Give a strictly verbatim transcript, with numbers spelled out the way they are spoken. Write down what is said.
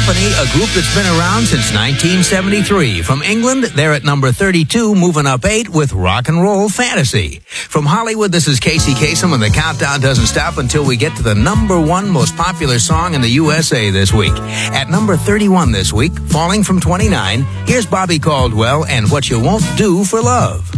Company, a group that's been around since nineteen seventy-three. From England, they're at number thirty-two, moving up eight with Rock and Roll Fantasy. From Hollywood, this is Casey Kasem, and the countdown doesn't stop until we get to the number one most popular song in the U S A this week. At number thirty-one this week, falling from twenty-nine, here's Bobby Caldwell and What You Won't Do for Love.